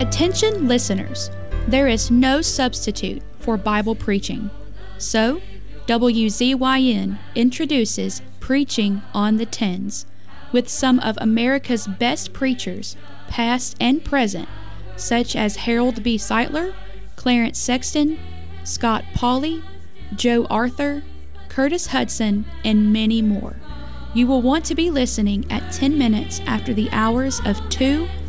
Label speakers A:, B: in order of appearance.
A: Attention listeners, there is no substitute for Bible preaching. So, WZYN introduces Preaching on the Tens with some of America's best preachers, past and present, such as Harold B. Sightler, Clarence Sexton, Scott Pauley, Joe Arthur, Curtis Hudson, and many more. You will want to be listening at 10 minutes after the hours of 2